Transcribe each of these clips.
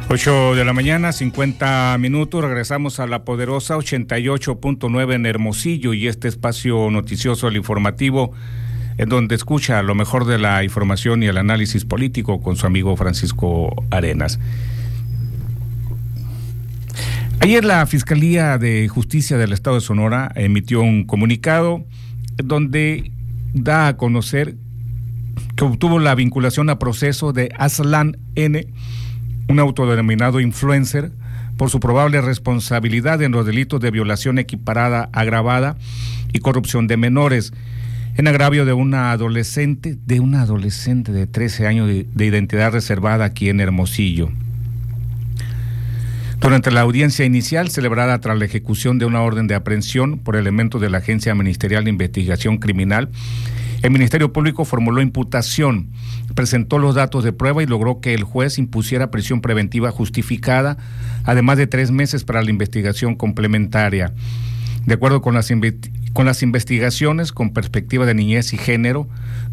8 de la mañana, 50 minutos, regresamos a la poderosa 88.9 en Hermosillo y este espacio noticioso, el informativo, en donde escucha lo mejor de la información y el análisis político con su amigo Francisco Arenas. Ayer la Fiscalía de Justicia del Estado de Sonora emitió un comunicado donde da a conocer que obtuvo la vinculación a proceso de Aslan N., un autodenominado influencer, por su probable responsabilidad en los delitos de violación equiparada, agravada y corrupción de menores, en agravio de una adolescente de 13 años de identidad reservada aquí en Hermosillo. Durante la audiencia inicial, celebrada tras la ejecución de una orden de aprehensión por elementos de la Agencia Ministerial de Investigación Criminal, el Ministerio Público formuló imputación, presentó los datos de prueba y logró que el juez impusiera prisión preventiva justificada, además de 3 meses para la investigación complementaria. De acuerdo con las investigaciones con perspectiva de niñez y género,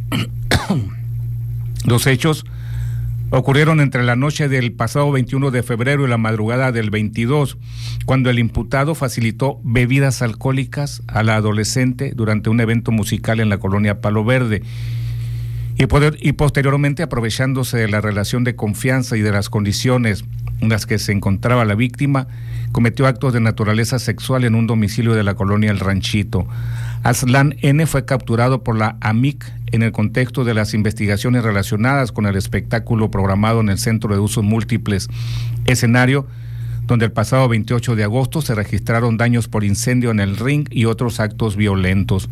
los hechos ocurrieron entre la noche del pasado 21 de febrero y la madrugada del 22, cuando el imputado facilitó bebidas alcohólicas a la adolescente durante un evento musical en la colonia Palo Verde. Y posteriormente, aprovechándose de la relación de confianza y de las condiciones en las que se encontraba la víctima, cometió actos de naturaleza sexual en un domicilio de la colonia El Ranchito. Aslan N. fue capturado por la AMIC en el contexto de las investigaciones relacionadas con el espectáculo programado en el Centro de Usos Múltiples, escenario donde el pasado 28 de agosto se registraron daños por incendio en el ring y otros actos violentos.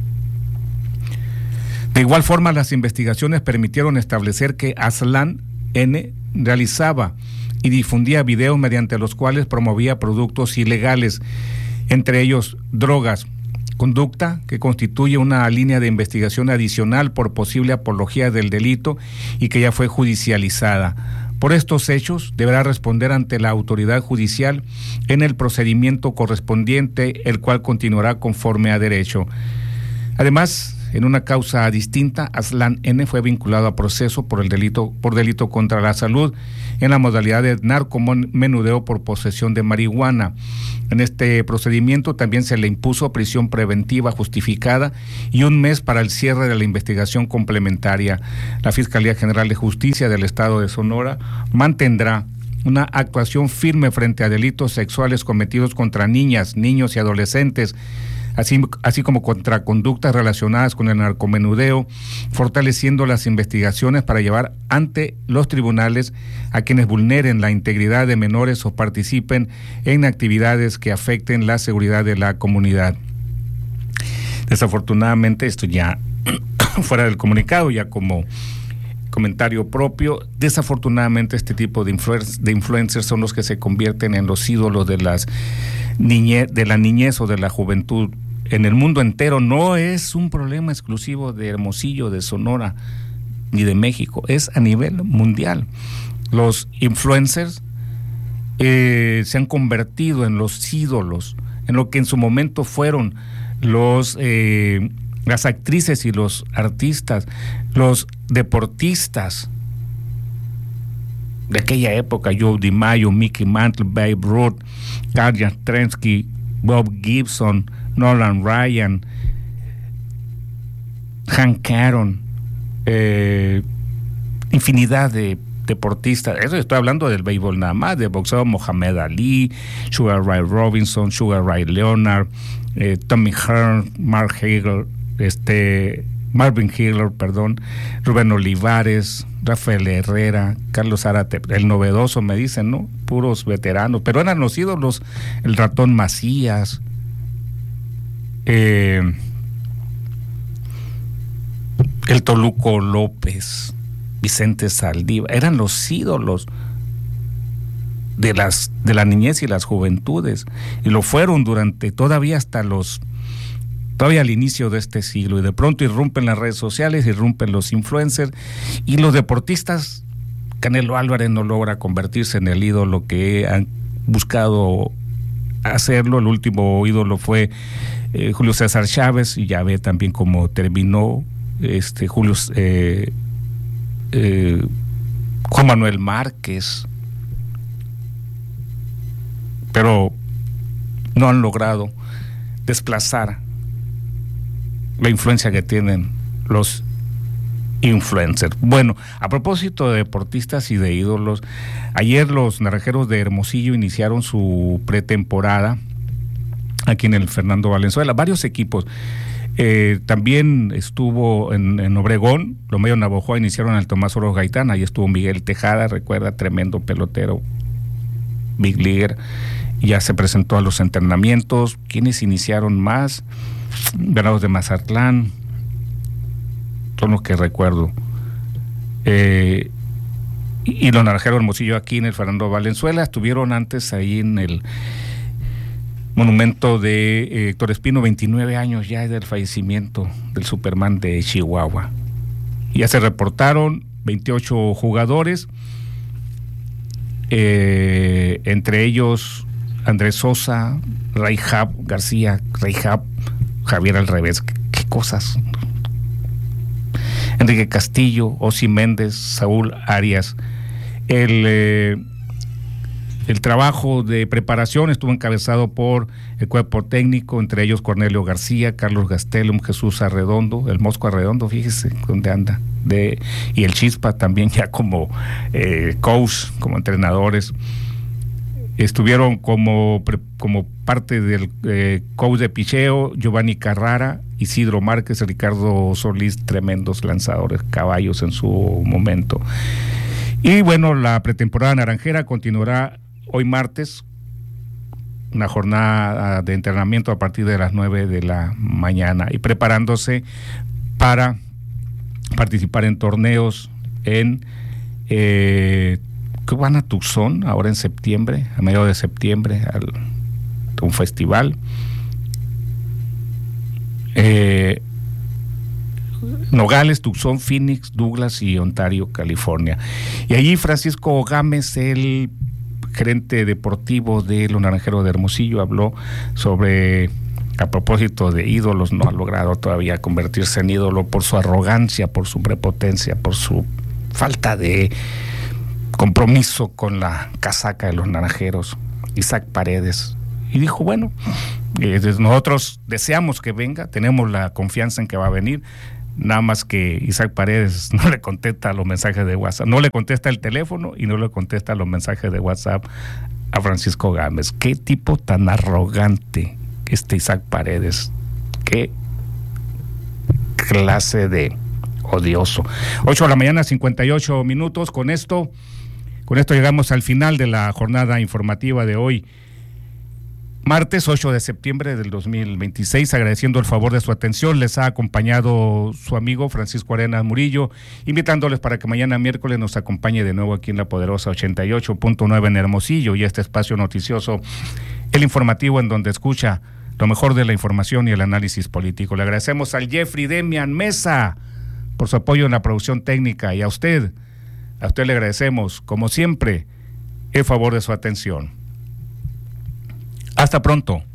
De igual forma, las investigaciones permitieron establecer que Aslan N. realizaba y difundía videos mediante los cuales promovía productos ilegales, entre ellos drogas, conducta que constituye una línea de investigación adicional por posible apología del delito y que ya fue judicializada. Por estos hechos deberá responder ante la autoridad judicial en el procedimiento correspondiente, el cual continuará conforme a derecho. Además, en una causa distinta, Aslan N. fue vinculado a proceso por delito contra la salud en la modalidad de narcomenudeo por posesión de marihuana. En este procedimiento también se le impuso prisión preventiva justificada y 1 mes para el cierre de la investigación complementaria. La Fiscalía General de Justicia del Estado de Sonora mantendrá una actuación firme frente a delitos sexuales cometidos contra niñas, niños y adolescentes, así como contra conductas relacionadas con el narcomenudeo, fortaleciendo las investigaciones para llevar ante los tribunales a quienes vulneren la integridad de menores o participen en actividades que afecten la seguridad de la comunidad. Desafortunadamente, esto ya fuera del comunicado, ya como comentario propio, desafortunadamente este tipo de influencers son los que se convierten en los ídolos de la niñez o de la juventud en el mundo entero. No es un problema exclusivo de Hermosillo, de Sonora, ni de México, es a nivel mundial. Los influencers se han convertido en los ídolos, en lo que en su momento fueron las actrices y los artistas, los deportistas de aquella época: Joe DiMaggio, Mickey Mantle, Babe Ruth, Carl Yastrzemski, Bob Gibson, Nolan Ryan, Hank Aaron, infinidad de deportistas. Eso estoy hablando del béisbol nada más, de boxeo: Muhammad Ali, Sugar Ray Robinson, Sugar Ray Leonard, Tommy Hearn, Marvin Hiller, Rubén Olivares, Rafael Herrera, Carlos Zárate, el novedoso, me dicen, ¿no? Puros veteranos, pero eran los ídolos: el Ratón Macías, el Toluco López, Vicente Saldívar, eran los ídolos de la niñez y las juventudes, y lo fueron todavía al inicio de este siglo, y de pronto irrumpen las redes sociales, irrumpen los influencers y los deportistas. Canelo Álvarez no logra convertirse en el ídolo que han buscado hacerlo. El último ídolo fue Julio César Chávez, y ya ve también cómo terminó Juan Manuel Márquez, pero no han logrado desplazar la influencia que tienen los influencers. Bueno, a propósito de deportistas y de ídolos, ayer los Naranjeros de Hermosillo iniciaron su pretemporada aquí en el Fernando Valenzuela. Varios equipos. También estuvo en Obregón, los Mayos Navojoa iniciaron al Tomás Oro Gaitán, ahí estuvo Miguel Tejada, recuerda, tremendo pelotero, big leaguer, ya se presentó a los entrenamientos. ¿Quiénes iniciaron más? Venados de Mazatlán, son los que recuerdo. Y los Naranjeros de Hermosillo aquí en el Fernando Valenzuela, estuvieron antes ahí en el monumento de Héctor Espino, 29 años ya del fallecimiento del Superman de Chihuahua. Ya se reportaron 28 jugadores, entre ellos Andrés Sosa, Rayhab García, Javier al revés, qué cosas. Enrique Castillo, Osi Méndez, Saúl Arias. El trabajo de preparación estuvo encabezado por el cuerpo técnico, entre ellos Cornelio García, Carlos Gastelum, Jesús Arredondo, el Mosco Arredondo, fíjese dónde anda, y el Chispa también ya como coach, como entrenadores. Estuvieron como parte del coach de picheo, Giovanni Carrara, Isidro Márquez, Ricardo Solís, tremendos lanzadores, caballos en su momento. Y bueno, la pretemporada naranjera continuará hoy martes, una jornada de entrenamiento a partir de las 9 de la mañana y preparándose para participar en torneos que van a Tucson ahora en septiembre, a mediados de septiembre, a un festival. Nogales, Tucson, Phoenix, Douglas y Ontario, California. Y allí Francisco Gámez, el gerente deportivo de los Naranjeros de Hermosillo, habló sobre, a propósito de ídolos, no ha logrado todavía convertirse en ídolo por su arrogancia, por su prepotencia, por su falta de compromiso con la casaca de los Naranjeros, Isaac Paredes. Y dijo, bueno, nosotros deseamos que venga, tenemos la confianza en que va a venir, nada más que Isaac Paredes no le contesta los mensajes de WhatsApp, no le contesta el teléfono y no le contesta los mensajes de WhatsApp a Francisco Gámez. Qué tipo tan arrogante Isaac Paredes, qué clase de odioso. 8 de la mañana, 58 minutos. Con esto llegamos al final de la jornada informativa de hoy, martes 8 de septiembre del 2026, agradeciendo el favor de su atención. Les ha acompañado su amigo Francisco Arenas Murillo, invitándoles para que mañana miércoles nos acompañe de nuevo aquí en la poderosa 88.9 en Hermosillo y este espacio noticioso, el informativo, en donde escucha lo mejor de la información y el análisis político. Le agradecemos al Jeffrey Demian Mesa por su apoyo en la producción técnica y a usted le agradecemos, como siempre, el favor de su atención. Hasta pronto.